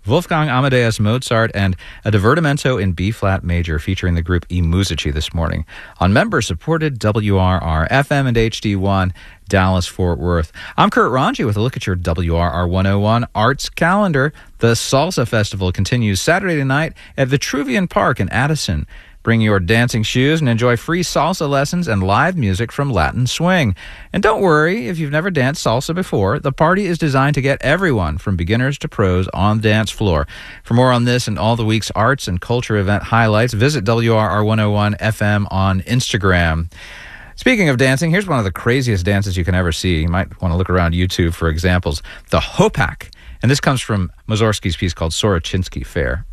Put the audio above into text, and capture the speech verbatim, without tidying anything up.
Wolfgang Amadeus Mozart, and a divertimento in B-flat major featuring the group I Musici this morning on member-supported W R R F M and H D one, Dallas-Fort Worth. I'm Kurt Ranji with a look at your W R R one oh one Arts calendar. The Salsa Festival continues Saturday night at Vitruvian Park in Addison. Bring your dancing shoes and enjoy free salsa lessons and live music from Latin Swing. And don't worry if you've never danced salsa before. The party is designed to get everyone, from beginners to pros, on the dance floor. For more on this and all the week's arts and culture event highlights, visit W R R one oh one F M on Instagram. Speaking of dancing, here's one of the craziest dances you can ever see. You might want to look around YouTube for examples. The Hopak. And this comes from Mussorgsky's piece called Sorochinsky Fair.